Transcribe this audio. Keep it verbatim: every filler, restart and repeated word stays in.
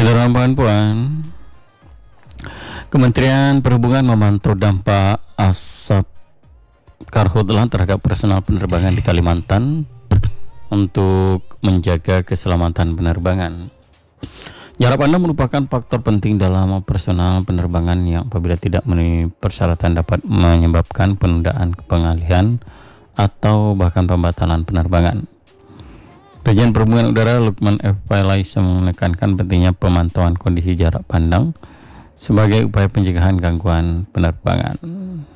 Saudara puan, Kementerian Perhubungan memantau dampak asap karhutlah terhadap personal penerbangan di Kalimantan untuk menjaga keselamatan penerbangan. Jarak pandang merupakan faktor penting dalam operasional penerbangan yang apabila tidak memenuhi persyaratan dapat menyebabkan penundaan, pengalihan, atau bahkan pembatalan penerbangan. Dirjen Perhubungan Udara Lukman F. Pailaisa menekankan pentingnya pemantauan kondisi jarak pandang sebagai upaya pencegahan gangguan penerbangan.